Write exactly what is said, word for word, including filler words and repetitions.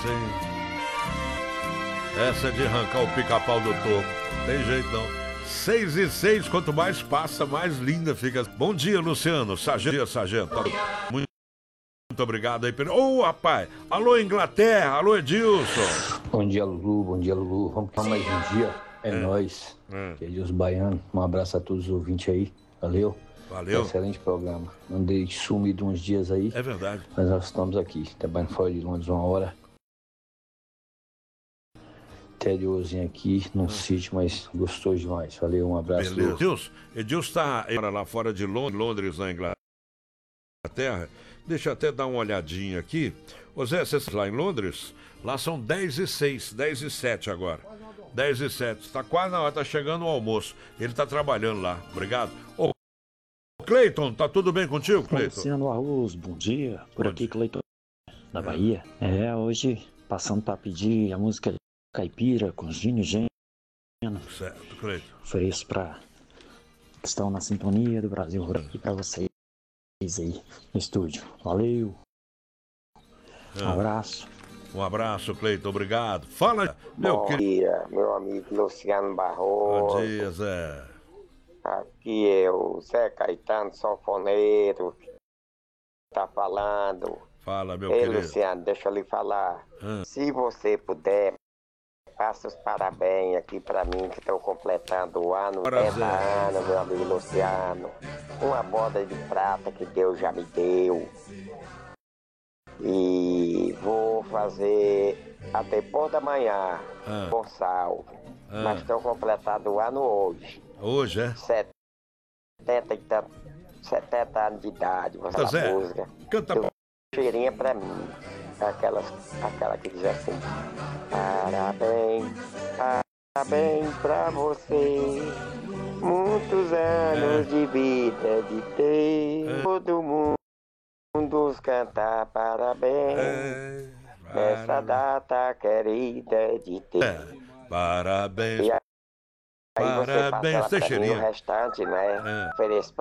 essa, hein? Essa é de arrancar o pica-pau do topo. Tem jeito não. Seis e seis, quanto mais passa, mais linda fica. Bom dia, Luciano. Sargento, sargento. Muito, muito obrigado aí. Ô, oh, rapaz. Alô, Inglaterra. Alô, Edilson. Bom dia, Lulu. Bom dia, Lulu. Vamos para mais um dia. É, é. nóis. É. Que é Deus Baiano. Um abraço a todos os ouvintes aí. Valeu. Valeu. Excelente programa. Andei sumido uns dias aí. É verdade. Mas nós estamos aqui. Trabalhando fora de Londres uma hora. Interiorzinho aqui, num hum. sítio, mas gostoso demais. Valeu, um abraço. Beleza. Edilson, Edilson está lá fora de Londres, na Inglaterra. Deixa eu até dar uma olhadinha aqui. Ô Zé, você está lá em Londres? Lá são dez e seis, dez e sete agora. dez e sete. Está quase na hora, está chegando o almoço. Ele está trabalhando lá. Obrigado. Ô, Cleiton, tá tudo bem contigo, Cleiton? Luciano Arroz, bom dia. Por bom aqui, Cleiton, da Bahia. É, hoje, passando para pedir a música Caipira, com Gino e Geno. Certo, Cleiton. Ofereço para que estão na sintonia do Brasil Rural e para vocês aí no estúdio. Valeu. Um ah. abraço. Um abraço, Cleiton. Obrigado. Fala, meu Bom querido. dia, meu amigo Luciano Barroso. Bom dia, Zé. Aqui é o Zé Caetano, sanfoneiro. Tá falando. Fala, meu Ei, querido. Luciano, deixa eu lhe falar. Ah. Se você puder, faça os parabéns aqui pra mim, que estou completando o ano, dez anos, meu amigo Luciano. Uma boda de prata que Deus já me deu. E vou fazer até depois da manhã, ah. com sal. Ah. Mas estou completando o ano hoje. Hoje, é? setenta, setenta anos de idade. Você tá Zé, música. Canta Eu, cheirinha pra mim. Aquela, aquela que diz assim: parabéns, parabéns pra você. Muitos anos é. de vida de ter. É. Todo mundo cantar parabéns. É. Nessa data querida de ter. É. Parabéns. E aí parabéns, você passa lá pra mim o restante, né? É. Ofereço